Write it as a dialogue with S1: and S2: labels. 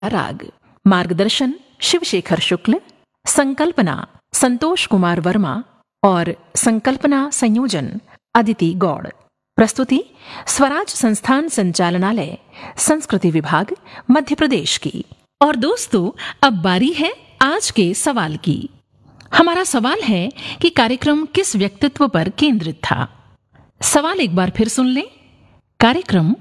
S1: राग। मार्गदर्शन शिवशेखर शुक्ल, संकल्पना संतोष कुमार वर्मा और संकल्पना संयोजन अदिति गौड़। प्रस्तुति स्वराज संस्थान संचालनालय, संस्कृति विभाग, मध्य प्रदेश की। और दोस्तों, अब बारी है आज के सवाल की। हमारा सवाल है कि कार्यक्रम किस व्यक्तित्व पर केंद्रित था। सवाल एक बार फिर सुन लें। कार्यक्रम